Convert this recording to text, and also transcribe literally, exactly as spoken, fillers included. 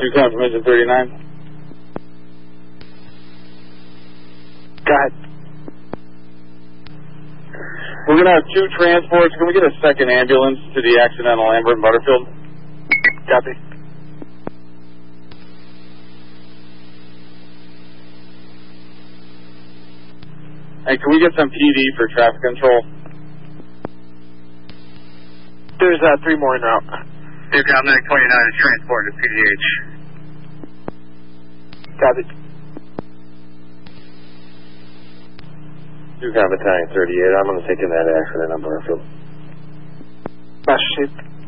Two confirmation thirty-nine. Go ahead. We're going to have two transports. Can we get a second ambulance to the accidental Lambert and Butterfield? Copy. Hey, can we get some P D for traffic control? There's uh, three more en route. Two Commander twenty-nine is transported to P D H. Copy. Two Battalion thirty-eight. I'm going to take in that accident on Butterfield. Master Chief.